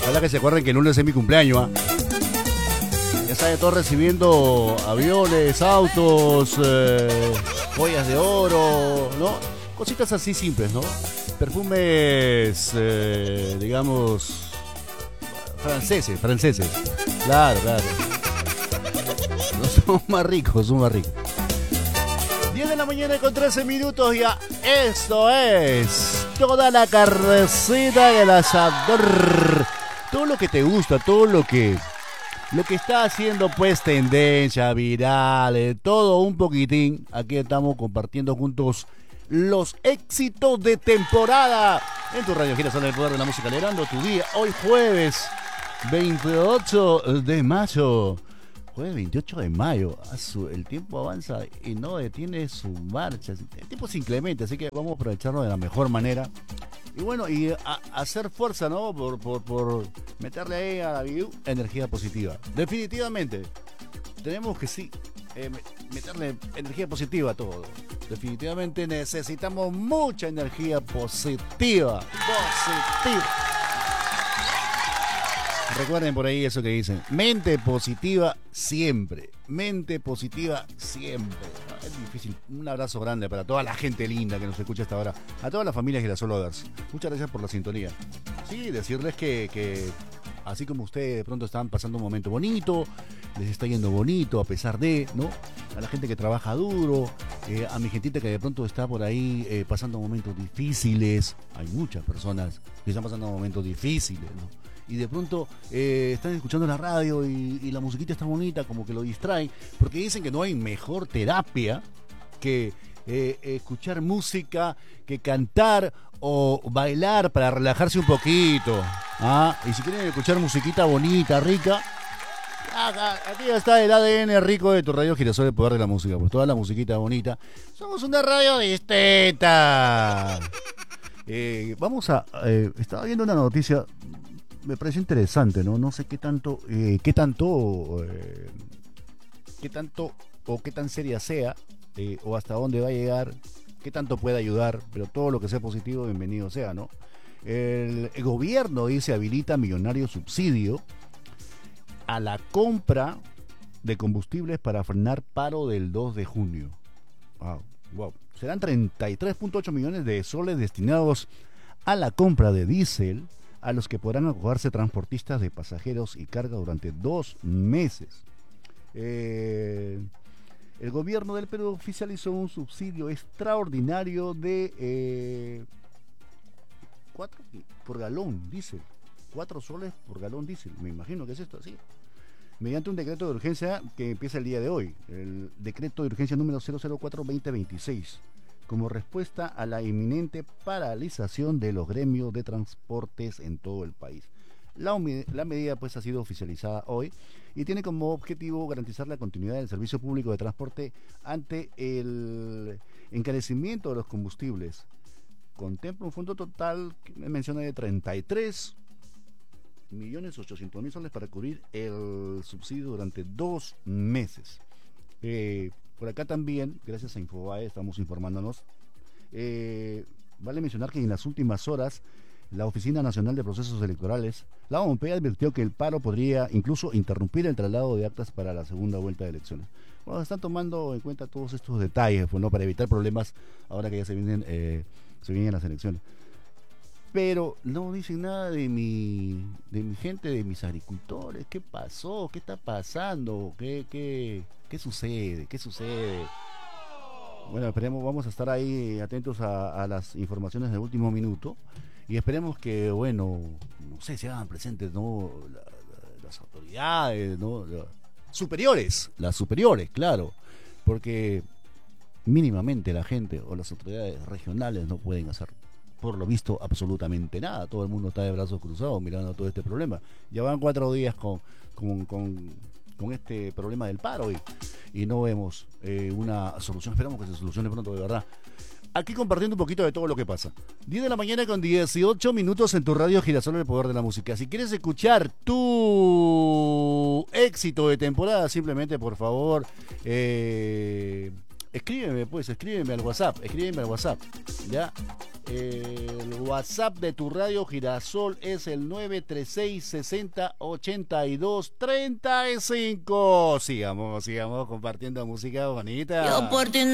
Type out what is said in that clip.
Ojalá que se acuerden que el lunes es mi cumpleaños, ¿ah? Ya saben, todos recibiendo aviones, autos, joyas de oro, ¿no? Cositas así simples, ¿no? Perfumes, digamos, franceses. Claro. No son más ricos, 10 de la mañana con 13 minutos ya. Esto es toda la carrecita del asador. Todo lo que te gusta, todo lo que está haciendo pues tendencia, viral, todo un poquitín. Aquí estamos compartiendo juntos los éxitos de temporada en tu radio Girasol, el poder de la música, alegrando tu día. Hoy jueves 28 de mayo. Jueves 28 de mayo. El tiempo avanza y no detiene su marcha. El tiempo es inclemente, así que vamos a aprovecharlo de la mejor manera. Y bueno, y hacer fuerza, ¿no? Por meterle ahí a la vida energía positiva. Definitivamente. Tenemos que sí meterle energía positiva a todo. Definitivamente necesitamos mucha energía positiva. Recuerden por ahí eso que dicen. Mente positiva siempre. Mente positiva siempre. Es difícil. Un abrazo grande para toda la gente linda que nos escucha hasta ahora. A todas las familias Girasol Lovers. Muchas gracias por la sintonía. Sí, decirles que así como ustedes de pronto están pasando un momento bonito, les está yendo bonito a pesar de, ¿no? A la gente que trabaja duro, a mi gentita que de pronto está por ahí pasando momentos difíciles. Hay muchas personas que están pasando momentos difíciles, ¿no? Y de pronto están escuchando la radio y la musiquita está bonita, como que lo distrae, porque dicen que no hay mejor terapia que escuchar música, que cantar o bailar para relajarse un poquito. Y si quieren escuchar musiquita bonita, rica, aquí está el ADN rico de tu radio Girasol, el poder de la música, pues toda la musiquita bonita. Somos una radio distinta. Estaba viendo una noticia. Me parece interesante, ¿no? No sé qué tanto o qué tan seria sea, o hasta dónde va a llegar, qué tanto puede ayudar, pero todo lo que sea positivo, bienvenido sea, ¿no? El gobierno dice habilita millonario subsidio a la compra de combustibles para frenar paro del 2 de junio. Wow. Serán 33.8 millones de soles destinados a la compra de diésel, a los que podrán acogerse transportistas de pasajeros y carga durante 2 meses. El gobierno del Perú oficializó un subsidio extraordinario de 4 por galón diésel. 4 soles por galón diésel. Me imagino que es esto así. Mediante un decreto de urgencia que empieza el día de hoy. El decreto de urgencia número 004-2026. Como respuesta a la inminente paralización de los gremios de transportes en todo el país. La medida pues ha sido oficializada hoy y tiene como objetivo garantizar la continuidad del servicio público de transporte ante el encarecimiento de los combustibles. Contempla un fondo total que me menciona de 33.800.000 soles para cubrir el subsidio durante 2 meses. Por acá también, gracias a Infobae, estamos informándonos. Vale mencionar que en las últimas horas, la Oficina Nacional de Procesos Electorales, la OMP, advirtió que el paro podría incluso interrumpir el traslado de actas para la segunda vuelta de elecciones. Bueno, están tomando en cuenta todos estos detalles, pues, ¿no? Para evitar problemas ahora que ya se vienen las elecciones. Pero no dicen nada de mi gente, de mis agricultores. ¿Qué pasó? ¿Qué está pasando? ¿Qué sucede? Bueno, esperemos, vamos a estar ahí atentos a las informaciones de último minuto y esperemos que, bueno, no sé, se hagan presentes, ¿no? Las autoridades, ¿no? Las superiores, claro, porque mínimamente la gente o las autoridades regionales no pueden hacer, por lo visto, absolutamente nada. Todo el mundo está de brazos cruzados mirando todo este problema. Ya van 4 días con este problema del paro y no vemos una solución. Esperamos que se solucione pronto, de verdad. Aquí compartiendo un poquito de todo lo que pasa. 10 de la mañana con 18 minutos en tu radio Girasol, el poder de la música. Si quieres escuchar tu éxito de temporada, simplemente, por favor, escríbeme al WhatsApp, ¿ya? El WhatsApp de tu radio Girasol es el 936-60-82-35. Sigamos compartiendo música bonita.